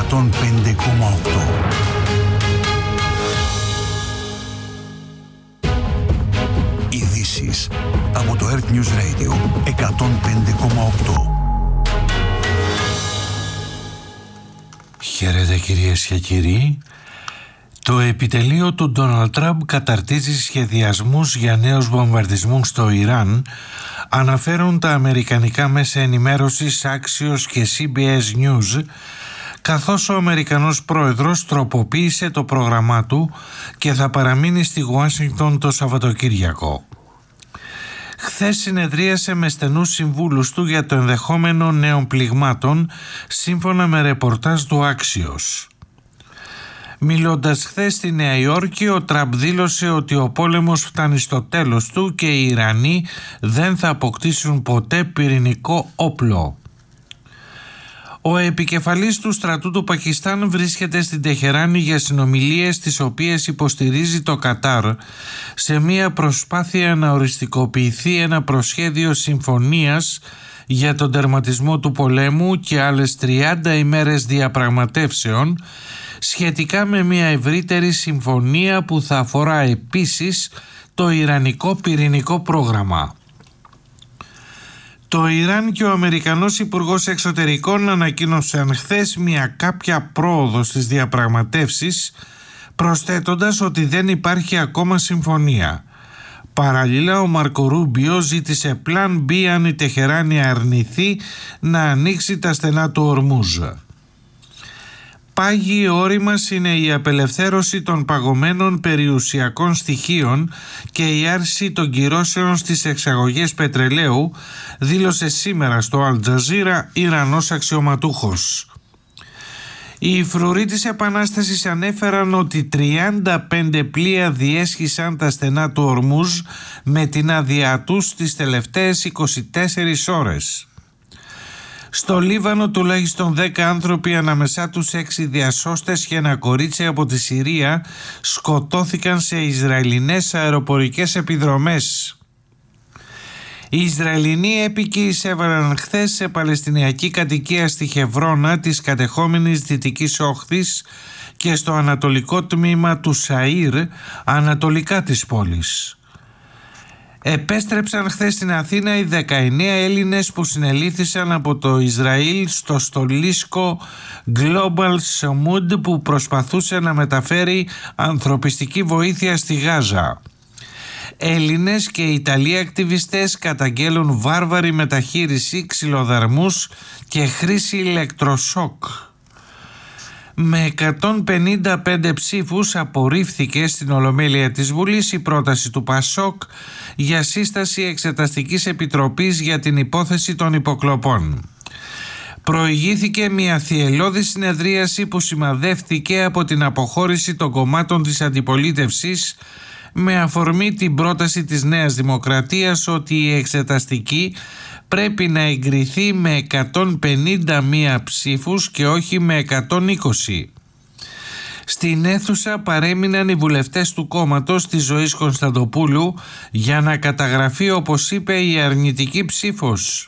105,8. Ειδήσεις από το Earth News Radio 105,8. Χαίρετε κυρίες και κύριοι. Το επιτελείο του Ντόναλντ Τραμπ καταρτίζει σχεδιασμούς για νέους βομβαρδισμούς στο Ιράν, αναφέρουν τα αμερικανικά μέσα ενημέρωσης Axios και CBS News, καθώς ο Αμερικανός πρόεδρος τροποποίησε το πρόγραμμά του και θα παραμείνει στη Ουάσιγκτον το Σαββατοκύριακο. Χθες συνεδρίασε με στενούς συμβούλους του για το ενδεχόμενο νέων πληγμάτων, σύμφωνα με ρεπορτάζ του Axios. Μιλώντας χθες στη Νέα Υόρκη, ο Τραμπ δήλωσε ότι ο πόλεμος φτάνει στο τέλος του και οι Ιρανοί δεν θα αποκτήσουν ποτέ πυρηνικό όπλο. Ο επικεφαλής του στρατού του Πακιστάν βρίσκεται στην Τεχεράνη για συνομιλίες τις οποίες υποστηρίζει το Κατάρ σε μια προσπάθεια να οριστικοποιηθεί ένα προσχέδιο συμφωνίας για τον τερματισμό του πολέμου και άλλες 30 ημέρες διαπραγματεύσεων σχετικά με μια ευρύτερη συμφωνία που θα αφορά επίσης το Ιρανικό πυρηνικό πρόγραμμα. Το Ιράν και ο Αμερικανός Υπουργός Εξωτερικών ανακοίνωσαν χθες μια κάποια πρόοδο στις διαπραγματεύσεις, προσθέτοντας ότι δεν υπάρχει ακόμα συμφωνία. Παραλλήλα, ο Μάρκο Ρούμπιο ζήτησε πλάν B αν η Τεχεράνη αρνηθεί να ανοίξει τα στενά του Ορμούζ. Πάγιοι όροι μας είναι η απελευθέρωση των παγωμένων περιουσιακών στοιχείων και η άρση των κυρώσεων στις εξαγωγές πετρελαίου, δήλωσε σήμερα στο Αλ Τζαζίρα Ιρανός αξιωματούχος. Οι φρουροί της Επανάστασης ανέφεραν ότι 35 πλοία διέσχισαν τα στενά του Ορμούζ με την άδειά τους τις τελευταίες 24 ώρες. Στο Λίβανο τουλάχιστον 10 άνθρωποι, ανάμεσά τους 6 διασώστες και ένα κορίτσι από τη Συρία, σκοτώθηκαν σε Ισραηλινές αεροπορικές επιδρομές. Οι Ισραηλινοί έπικοι εισέβαλαν χθες σε παλαιστινιακή κατοικία στη Χεβρώνα της κατεχόμενης Δυτικής Όχθης και στο ανατολικό τμήμα του Σαΐρ, ανατολικά της πόλης. Επέστρεψαν χθες στην Αθήνα οι 19 Έλληνες που συνελήφθησαν από το Ισραήλ στο στολίσκο Global Samud που προσπαθούσε να μεταφέρει ανθρωπιστική βοήθεια στη Γάζα. Έλληνες και Ιταλοί ακτιβιστές καταγγέλουν βάρβαρη μεταχείριση, ξυλοδαρμούς και χρήση ηλεκτροσόκ. Με 155 ψήφους απορρίφθηκε στην Ολομέλεια της Βουλής η πρόταση του ΠΑΣΟΚ για σύσταση Εξεταστικής Επιτροπής για την υπόθεση των υποκλοπών. Προηγήθηκε μια θυελλώδη συνεδρίαση που σημαδεύτηκε από την αποχώρηση των κομμάτων της αντιπολίτευσης με αφορμή την πρόταση της Νέας Δημοκρατίας ότι η εξεταστική πρέπει να εγκριθεί με 151 ψήφους και όχι με 120. Στην αίθουσα παρέμειναν οι βουλευτές του κόμματος της Ζωής Κωνσταντοπούλου για να καταγραφεί, όπως είπε, η αρνητική ψήφος.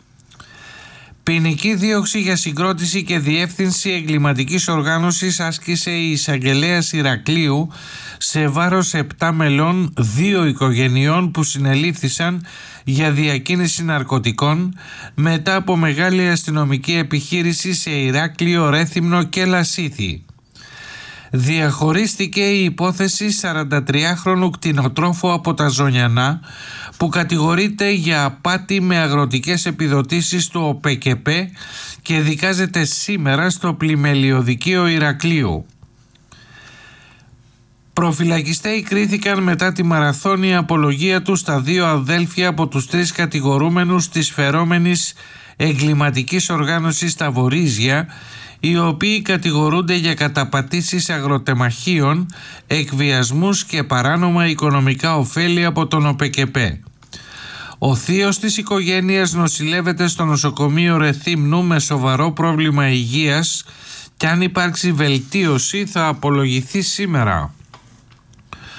Ποινική δίωξη για συγκρότηση και διεύθυνση εγκληματικής οργάνωσης άσκησε η εισαγγελέας Ηρακλείου σε βάρος 7 μελών 2 οικογενειών που συνελήφθησαν για διακίνηση ναρκωτικών μετά από μεγάλη αστυνομική επιχείρηση σε Ηράκλειο, Ρέθυμνο και Λασίθι. Διαχωρίστηκε η υπόθεση 43χρονου κτηνοτρόφου από τα Ζωνιανά που κατηγορείται για απάτη με αγροτικές επιδοτήσεις του ΟΠΚΠ και δικάζεται σήμερα στο Πλημελιωδικείο Ηρακλείου. Προφυλακιστέοι κρίθηκαν μετά τη μαραθώνια απολογία τους στα 2 αδέλφια από τους 3 κατηγορούμενους της φερόμενης εγκληματικής οργάνωσης στα Βορίζια, οι οποίοι κατηγορούνται για καταπατήσεις αγροτεμαχίων, εκβιασμούς και παράνομα οικονομικά ωφέλη από τον ΟΠΚΠ. Ο θείος της οικογένειας νοσηλεύεται στο νοσοκομείο Ρεθύμνου με σοβαρό πρόβλημα υγείας και αν υπάρξει βελτίωση θα απολογηθεί σήμερα.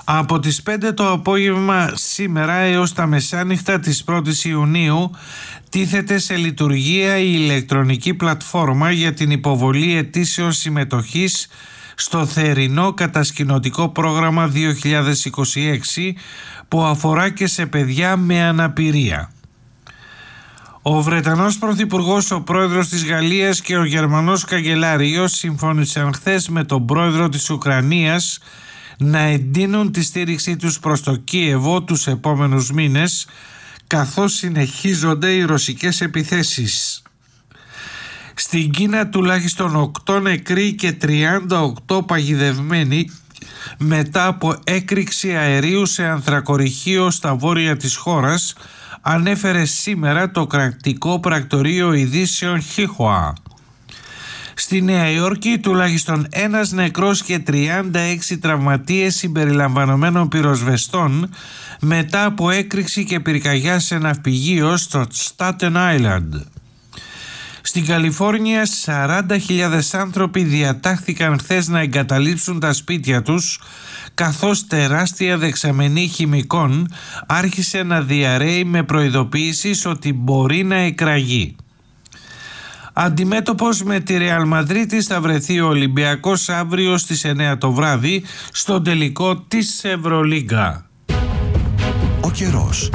Από τις 5 το απόγευμα σήμερα έως τα μεσάνυχτα της 1ης Ιουνίου τίθεται σε λειτουργία η ηλεκτρονική πλατφόρμα για την υποβολή αιτήσεων συμμετοχής στο θερινό κατασκηνωτικό πρόγραμμα 2026 που αφορά και σε παιδιά με αναπηρία. Ο Βρετανός Πρωθυπουργός, ο Πρόεδρος της Γαλλίας και ο Γερμανός Καγκελάριος συμφώνησαν χθες με τον Πρόεδρο της Ουκρανίας να εντείνουν τη στήριξή τους προς το Κίεβο τους επόμενους μήνες, καθώς συνεχίζονται οι ρωσικές επιθέσεις. Στην Κίνα τουλάχιστον 8 νεκροί και 38 παγιδευμένοι μετά από έκρηξη αερίου σε ανθρακοριχείο στα βόρεια της χώρας, ανέφερε σήμερα το κρατικό πρακτορείο ειδήσεων Χίχουα. Στη Νέα Υόρκη τουλάχιστον ένας νεκρός και 36 τραυματίες συμπεριλαμβανομένων πυροσβεστών μετά από έκρηξη και πυρκαγιά σε ναυπηγείο στο Staten Island. Στην Καλιφόρνια 40.000 άνθρωποι διατάχθηκαν χθες να εγκαταλείψουν τα σπίτια τους, καθώς τεράστια δεξαμενή χημικών άρχισε να διαρρέει με προειδοποιήσεις ότι μπορεί να εκραγεί. Αντιμέτωπος με τη Ρεάλ Μαδρίτης θα βρεθεί ο Ολυμπιακός αύριο στις 9 το βράδυ στον τελικό της Ευρωλίγκα. Ο καιρός.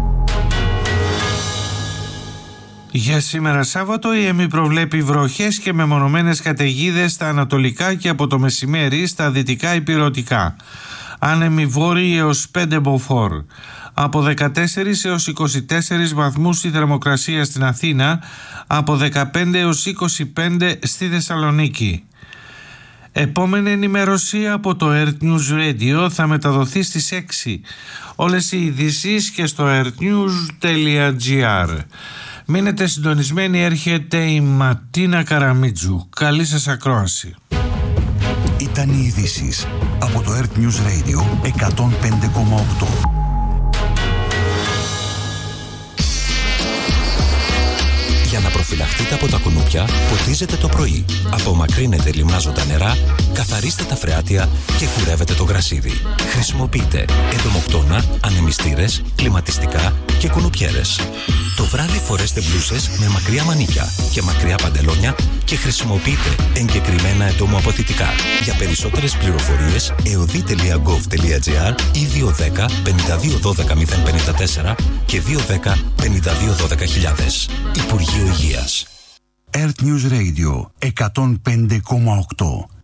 Για σήμερα Σάββατο η ΕΜΗ προβλέπει βροχές και μεμονωμένες καταιγίδες στα ανατολικά και από το μεσημέρι στα δυτικά υπηρετικά. Άνεμοι βόρειοι έως 5 μποφόρ. Από 14 έως 24 βαθμούς η θερμοκρασία στην Αθήνα, από 15 έως 25 στη Θεσσαλονίκη. Επόμενη ενημέρωση από το Earth News Radio θα μεταδοθεί στις 6. Όλες οι ειδήσεις και στο earthnews.gr. Μείνετε συντονισμένοι, έρχεται η Ματίνα Καραμίτζου. Καλή σας ακρόαση. Ήταν οι ειδήσεις από το Earth News Radio 105,8. Για να προφυλαχτείτε από τα κουνούπια, ποτίζετε το πρωί. Απομακρύνετε λιμνάζοντα νερά, καθαρίστε τα φρεάτια και κουρεύετε το γρασίδι. Χρησιμοποιείτε εντομοκτώνα, ανεμιστήρες, κλιματιστικά και κουνουπιέρες. Το βράδυ φορέστε μπλούσες με μακριά μανίκια και μακριά παντελόνια και χρησιμοποιείτε εγκεκριμένα εντομοαποθητικά. Για περισσότερες πληροφορίες, eodi.gov.gr ή 210 5212 054 και 210 5212 χιλιάδες. Υπουργείο Υγείας. Earth News Radio 105,8.